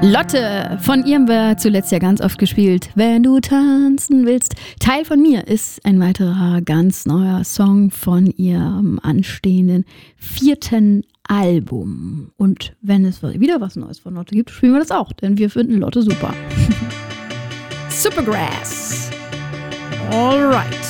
Lotte, von ihrem wir zuletzt ja ganz oft gespielt. Wenn du tanzen willst. Teil von mir ist ein weiterer ganz neuer Song von ihrem anstehenden 4. Album. Und wenn es wieder was Neues von Lotte gibt, spielen wir das auch, denn wir finden Lotte super. Supergrass. Alright.